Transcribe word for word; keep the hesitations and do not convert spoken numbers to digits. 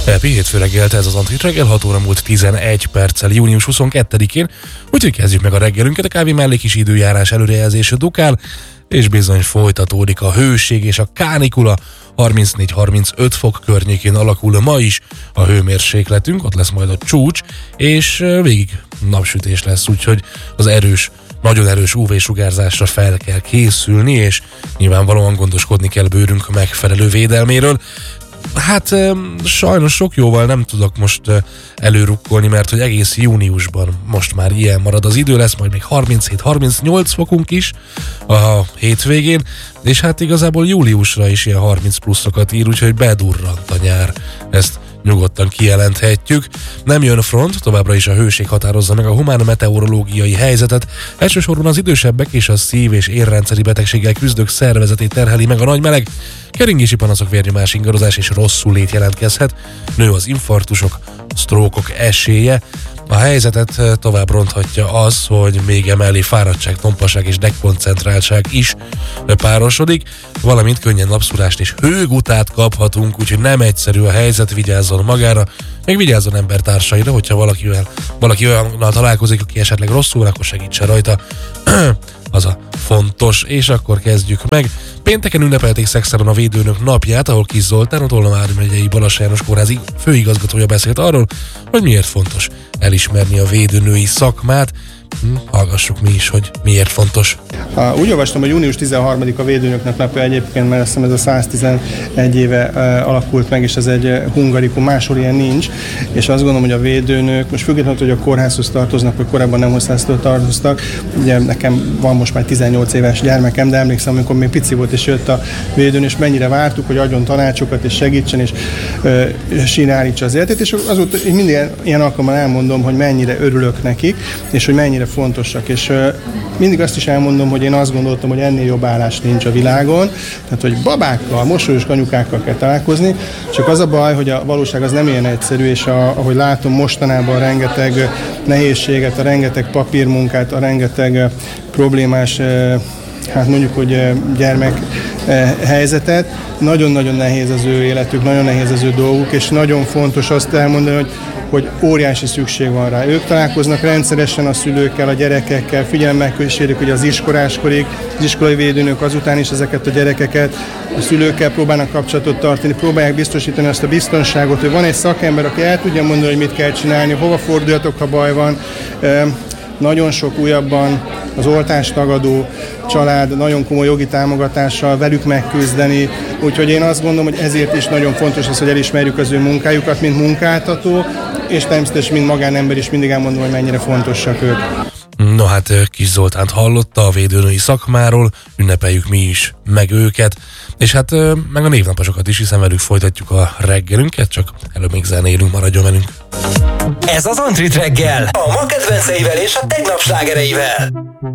Happy hétfő reggelt, ez az Antrit reggel, hat óra múlt tizenegy perccel, június huszonkettedikén, úgyhogy kezdjük meg a reggelünket, a kávé mellé kis időjárás előrejelzésű dukál, és bizony folytatódik a hőség és a kánikula, harmincnégy-harmincöt fok környékén alakul ma is a hőmérsékletünk, ott lesz majd a csúcs, és végig napsütés lesz, úgyhogy az erős, nagyon erős ú vé-sugárzásra fel kell készülni, és nyilvánvalóan gondoskodni kell bőrünk megfelelő védelméről. Hát sajnos sok jóval nem tudok most előrukkolni, mert hogy egész júniusban most már ilyen marad az idő, lesz majd még harminchét-harmincnyolc fokunk is a hétvégén, és hát igazából júliusra is ilyen harminc pluszokat ír, úgyhogy bedurrant a nyár, ezt nyugodtan kijelenthetjük. Nem jön front, továbbra is a hőség határozza meg a humán meteorológiai helyzetet, elsősorban az idősebbek és a szív- és érrendszeri betegséggel küzdők szervezetét terheli meg a nagy meleg, keringési panaszok, vérnyomás ingadozás és rosszul lét jelentkezhet, nő az infarktusok, sztrókok esélye. A helyzetet tovább ronthatja az, hogy még emellé fáradtság, tompaság és dekoncentráltság is párosodik, valamint könnyen napszulást és hőgutát kaphatunk, úgyhogy nem egyszerű a helyzet, vigyázzon magára, meg vigyázzon embertársaira, hogyha valakivel, valaki olyannal találkozik, aki esetleg rosszul, akkor segítsen rajta. Az a fontos, és akkor kezdjük meg. Pénteken ünnepelték Szexáron a védőnök napját, ahol Kis Zoltán, a Tolna vármegyei Balas János kórház főigazgatója beszélt arról, hogy miért fontos elismerni a védőnői szakmát. Hm, hallgassuk mi is, hogy miért fontos. Úgy olvastam, hogy június tizenharmadika a védőnöknek napja egyébként, mert azt hiszem ez a száztizenegy éve alakult meg, és ez egy hungarikum, máshol ilyen nincs, és azt gondolom, hogy a védőnök, most függetlenül, hogy a kórházhoz tartoznak, vagy korábban nem hozzásztól tartoztak, ugye nekem van most már tizennyolc éves gyermekem, de emlékszem, amikor még pici volt, és jött a védőnő, és mennyire vártuk, hogy adjon tanácsokat, és segítsen, és sínálítsa az életét, és azóta én mindig ilyen alkalommal elmondom, hogy mennyire örülök nekik, és hogy mennyire fontosak, és mindig azt is elmondom, hogy én azt gondoltam, hogy ennél jobb állás nincs a világon, tehát hogy babákkal, mosolyos anyukákkal kell találkozni, csak az a baj, hogy a valóság az nem ilyen egyszerű, és a, ahogy látom mostanában a rengeteg nehézséget, a rengeteg papírmunkát, a rengeteg problémás, hát mondjuk, hogy gyermek helyzetet, nagyon-nagyon nehéz az ő életük, nagyon nehéz az ő dolguk, és nagyon fontos azt elmondani, hogy hogy óriási szükség van rá. Ők találkoznak rendszeresen a szülőkkel, a gyerekekkel, figyelemmel kísérik, hogy az iskoláskorig, az iskolai védőnök azután is ezeket a gyerekeket, a szülőkkel próbálnak kapcsolatot tartani, próbálják biztosítani azt a biztonságot, hogy van egy szakember, aki el tudja mondani, hogy mit kell csinálni, hova forduljatok, ha baj van. Nagyon sok újabban az oltástagadó család nagyon komoly jogi támogatással velük megküzdeni, úgyhogy én azt gondolom, hogy ezért is nagyon fontos az, hogy elismerjük az ő munkájukat, mint munkáltató, és természetesen mint magánember is mindig elmondom, hogy mennyire fontosak ők. No hát Kis Zoltánt hallotta a védőnői szakmáról, ünnepeljük mi is meg őket, és hát meg a névnaposokat is, hiszen velük folytatjuk a reggelünket, csak előbb még zenélünk, maradjon velünk. Ez az Antrit reggel, a ma kedvenceivel és a tegnap slágereivel.